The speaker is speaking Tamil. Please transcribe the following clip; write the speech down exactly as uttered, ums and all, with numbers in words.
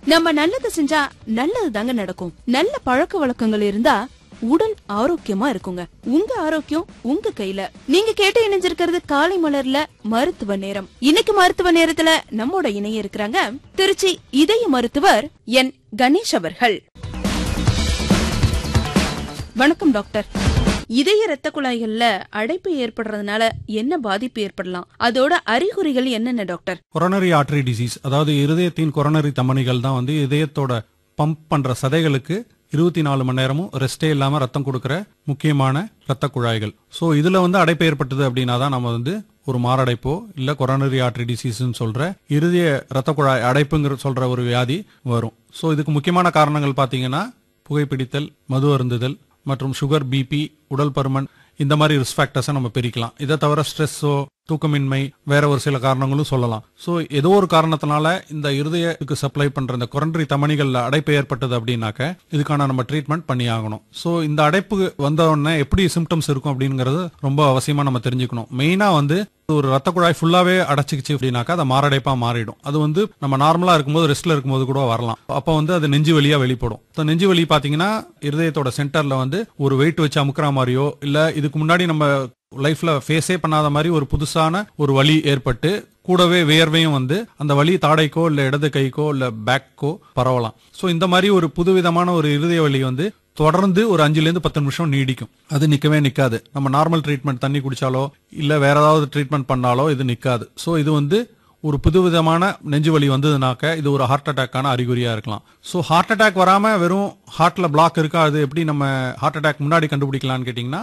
நம்ம நல்லது செஞ்சா நல்லது தாங்க நடக்கும். நல்ல பழக்க வழக்கங்கள் இருந்தா உடல் ஆரோக்கியமா இருக்குங்க. உங்க ஆரோக்கியம் உங்க கையில. நீங்க கேட்டு இணைஞ்சிருக்கிறது காலை மலர்ல மருத்துவ நேரம். இன்னைக்கு மருத்துவ நேரத்துல நம்மோட இணைய இருக்கிறாங்க திருச்சி இதய மருத்துவர் என் கணேஷ் அவர்கள். வணக்கம் டாக்டர். இதய ரத்த குழாய்கள்ல அடைப்பு ஏற்படுறதுனால என்ன பாதிப்பு ஏற்படலாம்? அதோட அறிகுறிகள் என்னென்ன டாக்டர்? கொரோனரி ஆர்டரி டிசீஸ், அதாவது இருதயத்தின் கொரோனரி தமனிகள் தான் வந்து இதயத்தோட பம்ப் பண்ற சதைகளுக்கு இருபத்தி நாலு மணி நேரமும் ரெஸ்டே இல்லாம ரத்தம் கொடுக்கிற முக்கியமான ரத்த குழாய்கள். சோ இதுல வந்து அடைப்பு ஏற்பட்டது அப்படின்னா தான் நம்ம வந்து ஒரு மாரடைப்போ இல்ல கொரோனரி ஆர்டரி டிசீஸ் சொல்ற இருதய ரத்த குழாய் அடைப்புங்கிற சொல்ற ஒரு வியாதி வரும். சோ இதுக்கு முக்கியமான காரணங்கள் பாத்தீங்கன்னா புகைப்பிடித்தல், மது அருந்துதல் மற்றும் சுகர், பிபி, உடல் பருமன், இந்த மாதிரி ரிஸ்க் ஃபேக்டர்ஸை நம்ம பிரிக்கலாம். இதை தவிர ஸ்ட்ரெஸ்ஸோ, தூக்கமின்மை, வேற ஒரு சில காரணங்களும் சொல்லலாம். சோ ஏதோ ஒரு காரணத்தினால இந்த இருதயத்துக்கு சப்ளை பண்ற இந்த கொரோனரி தமனிகள்ல அடைப்பு ஏற்பட்டது அப்படின்னாக்க இதுக்கான நம்ம ட்ரீட்மெண்ட் பண்ணி ஆகணும். சோ இந்த அடைப்பு வந்த உடனே எப்படி சிம்டம்ஸ் இருக்கும் அப்படிங்கறது ரொம்ப அவசியமா நம்ம தெரிஞ்சுக்கணும். மெயினா வந்து ஒரு ரத்த குழாய் ஃபுல்லாவே அடைச்சிக்கிச்சு அப்படின்னாக்கா அது மாரடைப்பா மாறிடும். அது வந்து நம்ம நார்மலா இருக்கும்போது ரெஸ்ட்ல இருக்கும்போது கூட வரலாம். அப்ப வந்து அது நெஞ்சு வழியா வெளிப்படும். நெஞ்சு வலி பாத்தீங்கன்னா இருதயத்தோட சென்டர்ல வந்து ஒரு வெயிட் வச்சு அமுக்குற மாதிரியோ இல்ல இதுக்கு முன்னாடி நம்ம லைஃப்ல ஃபேஸே பண்ணாத மாதிரி ஒரு புதுசான ஒரு வலி ஏற்பட்டு கூடவே வேர்வையும் வந்து அந்த வலி தாடைக்கோ இல்ல இடது கைக்கோ இல்ல பேக்கோ பரவலாம். சோ இந்த மாதிரி ஒரு புதுவிதமான ஒரு இருதய வலி வந்து தொடர்ந்து ஒரு அஞ்சுல இருந்து பத்து நிமிஷம் நீடிக்கும். அது நிக்கவே நிக்காது. நம்ம நார்மல் ட்ரீட்மெண்ட் தண்ணி குடிச்சாலோ இல்ல வேற ஏதாவது ட்ரீட்மெண்ட் பண்ணாலோ இது நிக்காது. சோ இது வந்து ஒரு புதுவிதமான நெஞ்சு வலி வந்ததுனாக்க இது ஒரு ஹார்ட் அட்டாக்கான அறிகுறியா இருக்கலாம். சோ ஹார்ட் அட்டாக் வராம வெறும் ஹார்ட்ல பிளாக் இருக்கா, அது எப்படி நம்ம ஹார்ட் அட்டாக் முன்னாடி கண்டுபிடிக்கலாம்னு கேட்டீங்கன்னா